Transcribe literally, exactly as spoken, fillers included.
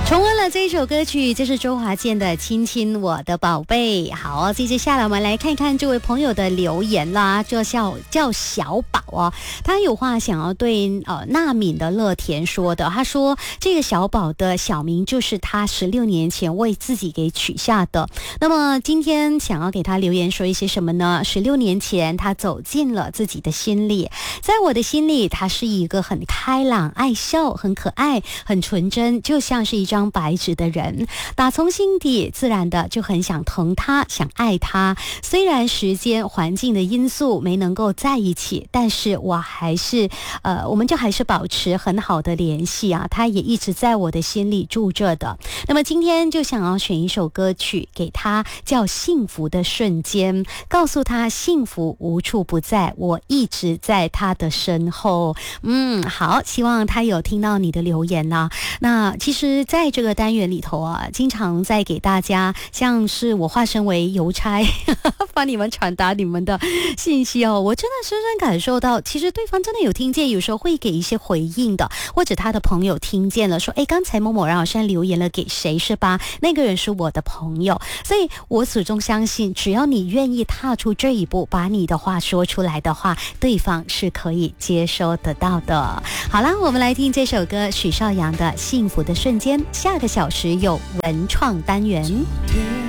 重温了这一首歌曲，这是周华健的《亲亲我的宝贝》。好，接下来我们来看看这位朋友的留言啦。这叫叫小宝哦，他有话想要对呃纳敏的乐田说的。他说，这个小宝的小名就是他十六年前为自己给取下的。那么今天想要给他留言说一些什么呢？十六年前，他走进了自己的心里，在我的心里，他是一个很开朗、爱笑、很可爱、很纯真，就像是一张白纸的人，打从心底自然的就很想疼他，想爱他。虽然时间环境的因素没能够在一起，但是我还是呃，我们就还是保持很好的联系啊，他也一直在我的心里住着的。那么今天就想要选一首歌曲给他，叫《幸福的瞬间》，告诉他幸福无处不在，我一直在他的身后。嗯，好，希望他有听到你的留言啦。那其实在这个单元里头啊，经常在给大家像是我化身为邮差帮你们传达你们的信息哦，我真的深深感受到，其实对方真的有听见，有时候会给一些回应的，或者他的朋友听见了说，诶，刚才某某人好像留言了给谁是吧，那个人是我的朋友。所以我始终相信，只要你愿意踏出这一步，把你的话说出来的话，对方是可以接收得到的。好啦，我们来听这首歌，许绍洋的《幸福的瞬间》。下个小时有文创单元。